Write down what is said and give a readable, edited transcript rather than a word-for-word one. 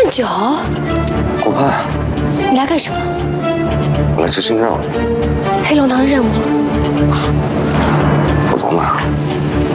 酒， 顾盼， 你来干什么？ 我来执行任务。 黑龙堂的任务。 副总呢？